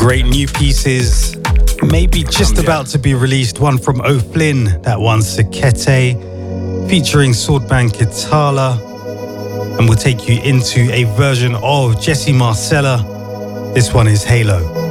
Great new pieces, maybe just about to be released. One from O'Flynn, that one's Sekete, featuring Swordman Kitala. And we'll take you into a version of Jesse Marcella. This one is Halo.